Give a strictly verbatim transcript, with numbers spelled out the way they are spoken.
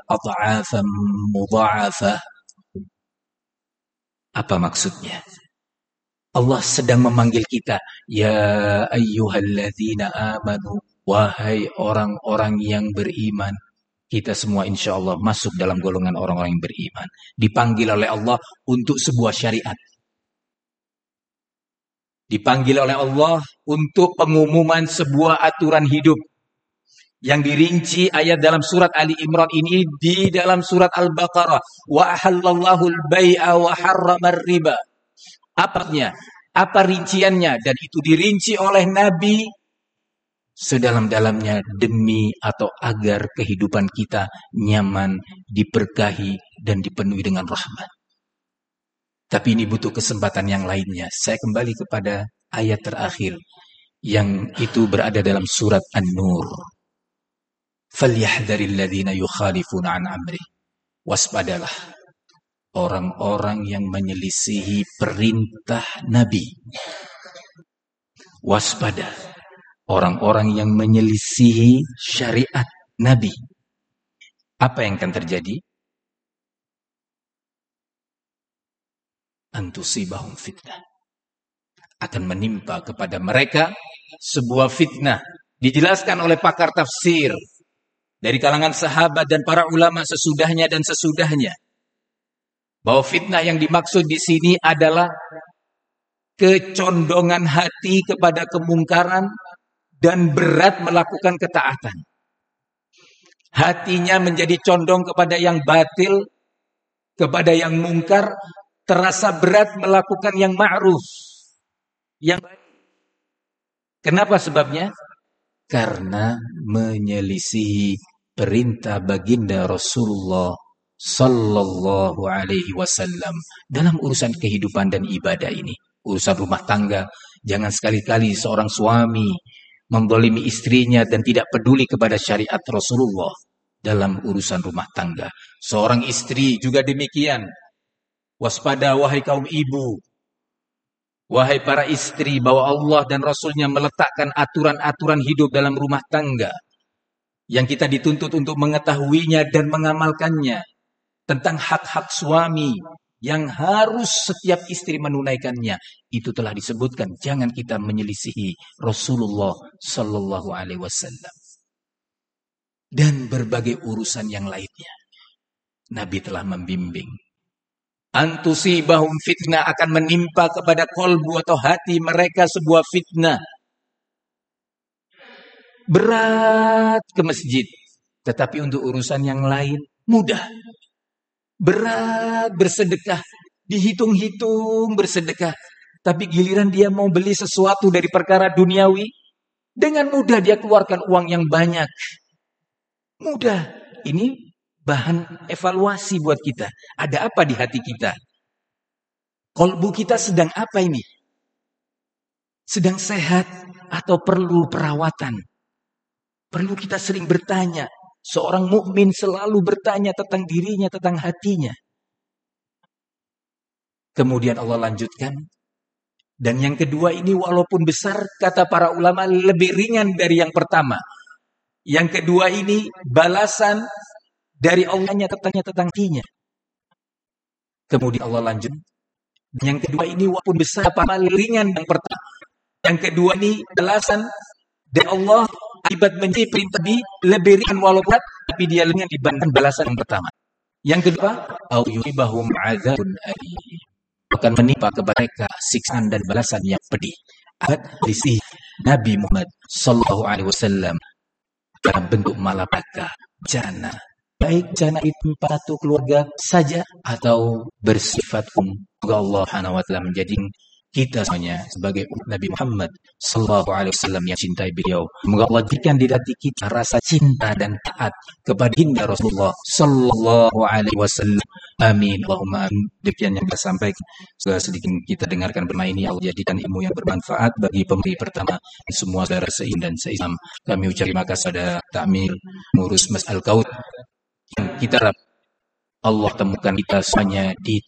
ad'afan mudha'afah. Apa maksudnya? Allah sedang memanggil kita, ya ayyuhalladzina amanu, wahai orang-orang yang beriman. Kita semua insya Allah masuk dalam golongan orang-orang yang beriman. Dipanggil oleh Allah untuk sebuah syariat. Dipanggil oleh Allah untuk pengumuman sebuah aturan hidup. Yang dirinci ayat dalam surat Ali Imran ini di dalam surat Al-Baqarah. Wa ahallallahu al-bai'a wa harramar riba. Apanya? Apa rinciannya? Dan itu dirinci oleh Nabi sedalam-dalamnya demi atau agar kehidupan kita nyaman, diberkahi, dan dipenuhi dengan rahmat. Tapi ini butuh kesempatan yang lainnya. Saya kembali kepada ayat terakhir yang itu berada dalam surat An-Nur. فَلْيَحْذَرِ الَّذِينَ يُخَالِفُونَ عَنْ أَمْرِهِ. Waspadalah orang-orang yang menyelisihi perintah Nabi. Waspada orang-orang yang menyelisihi syariat Nabi. Apa yang akan terjadi? Antusibahum fitnah. Akan menimpa kepada mereka sebuah fitnah. Dijelaskan oleh pakar tafsir dari kalangan sahabat dan para ulama sesudahnya dan sesudahnya, bahwa fitnah yang dimaksud di sini adalah kecondongan hati kepada kemungkaran dan berat melakukan ketaatan. Hatinya menjadi condong kepada yang batil, kepada yang mungkar, terasa berat melakukan yang ma'ruf. Yang kenapa sebabnya? Karena menyelisihi perintah baginda Rasulullah Sallallahu Alaihi Wasallam dalam urusan kehidupan dan ibadah ini, urusan rumah tangga. Jangan sekali-kali seorang suami mendolimi istrinya dan tidak peduli kepada syariat Rasulullah dalam urusan rumah tangga. Seorang istri juga demikian. Waspada wahai kaum ibu, wahai para istri, bahwa Allah dan Rasulnya meletakkan aturan-aturan hidup dalam rumah tangga yang kita dituntut untuk mengetahuinya dan mengamalkannya, tentang hak-hak suami yang harus setiap istri menunaikannya. Itu telah disebutkan. Jangan kita menyelisihi Rasulullah Sallallahu Alaihi Wasallam dan berbagai urusan yang lainnya. Nabi telah membimbing. Antusibahum fitnah, akan menimpa kepada kolbu atau hati mereka sebuah fitnah. Berat ke masjid, tetapi untuk urusan yang lain mudah. Berat bersedekah, dihitung-hitung bersedekah, tapi giliran dia mau beli sesuatu dari perkara duniawi, dengan mudah dia keluarkan uang yang banyak. Mudah. Ini bahan evaluasi buat kita. Ada apa di hati kita? Kolbu kita sedang apa ini? Sedang sehat atau perlu perawatan? Perlu kita sering bertanya. Seorang mukmin selalu bertanya tentang dirinya, tentang hatinya. Kemudian Allah lanjutkan. Dan yang kedua ini walaupun besar, kata para ulama, lebih ringan dari yang pertama. Yang kedua ini balasan dari Allahnya tentangnya tentang hatinya. Kemudian Allah lanjut. Yang kedua ini walaupun besar apa ringan yang pertama. Yang kedua ini balasan dari Allah akibat menjadi perintah di lebih ringan walaupun tapi dia ringan dibandingkan balasan yang pertama. Yang kedua, au yusibahum adzabun alim. Akan menimpa kepada mereka siksaan dan balasan yang pedih. Akibat lisih Nabi Muhammad sallallahu alaihi wasallam dalam bentuk malapetaka, bencana. Baik bencana itu satu keluarga saja atau bersifat umum. Semoga Allah Subhanahu wa taala menjadikan kita semuanya sebagai Nabi Muhammad sallallahu alaihi wasallam yang cintai beliau. Semoga Allah jadikan di hati kita rasa cinta dan taat kepada baginda Rasulullah sallallahu alaihi wasallam. Amin. Allahumma amin. Demikian yang kita sampaikan. Semoga sedikit kita dengarkan bermain ini Allah jadikan ilmu yang bermanfaat bagi pemberi pertama semua saudara seiman dan seislam. Kami ucap terima kasih pada Takmir Ngurus Mas Al-Qaut yang kita harap Allah temukan kita semuanya di